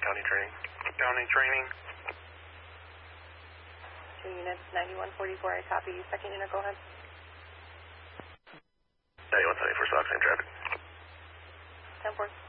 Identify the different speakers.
Speaker 1: Downey training.
Speaker 2: Downey training.
Speaker 3: 2 units, 9144, I copy. Second unit, go ahead.
Speaker 1: 9174, Sox, same traffic.
Speaker 3: 10-4.